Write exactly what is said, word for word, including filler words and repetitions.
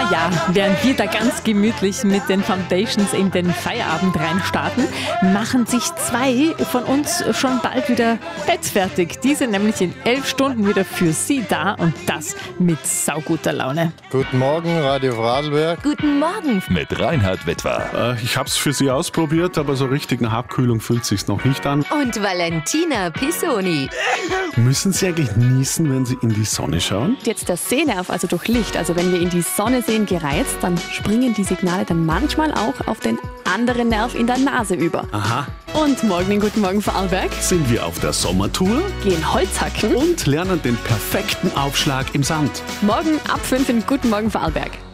Ja, während wir da ganz gemütlich mit den Foundations in den Feierabend reinstarten, machen sich zwei von uns schon bald wieder bettfertig. Die sind nämlich in elf Stunden wieder für Sie da und das mit sauguter Laune. Guten Morgen, Radio Vorarlberg. Guten Morgen. Mit Reinhard Wittwer. Äh, ich hab's für Sie ausprobiert, aber so richtig nach Abkühlung fühlt sich's noch nicht an. Und Valentina Pisoni. Müssen Sie eigentlich niesen, wenn Sie in die Sonne schauen? Jetzt der Sehnerv, also durch Licht. Also wenn wir in die Sonne sehen, gereizt, dann springen die Signale dann manchmal auch auf den anderen Nerv in der Nase über. Aha. Und morgen in Guten Morgen Vorarlberg Sind wir auf der Sommertour gehen Holz hacken. und lernen den perfekten Aufschlag im Sand. Morgen ab fünf in Guten Morgen Vorarlberg.